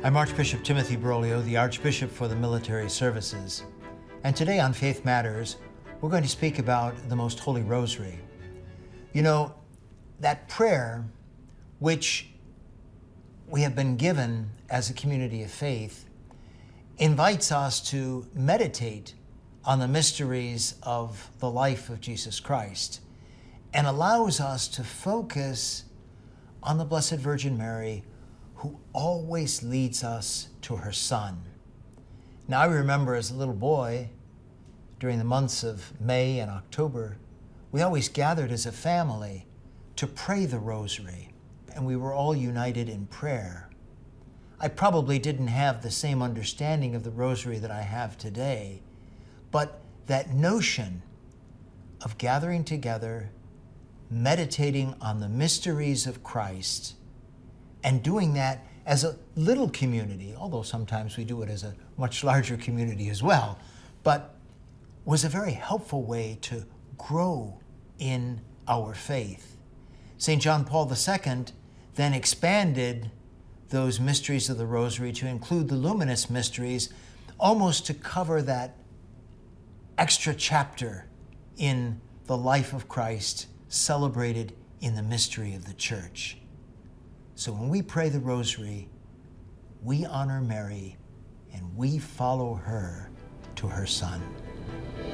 I'm Archbishop Timothy Broglio, the Archbishop for the Military Services. And today on Faith Matters, we're going to speak about the Most Holy Rosary. You know, that prayer which we have been given as a community of faith invites us to meditate on the mysteries of the life of Jesus Christ and allows us to focus on the Blessed Virgin Mary, who always leads us to her Son. Now, I remember as a little boy, during the months of May and October, we always gathered as a family to pray the Rosary, and we were all united in prayer. I probably didn't have the same understanding of the Rosary that I have today, but that notion of gathering together, meditating on the mysteries of Christ, and doing that as a little community, although sometimes we do it as a much larger community as well, but was a very helpful way to grow in our faith. St. John Paul II then expanded those mysteries of the Rosary to include the luminous mysteries, almost to cover that extra chapter in the life of Christ celebrated in the mystery of the Church. So when we pray the Rosary, we honor Mary and we follow her to her Son.